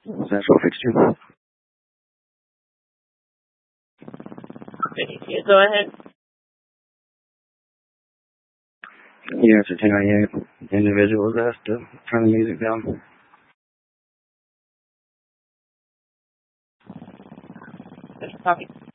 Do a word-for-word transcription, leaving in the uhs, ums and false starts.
Central fixture. Okay, you go ahead. Yes, to ten ninety-eight. Individuals asked to turn the music down. Just talking.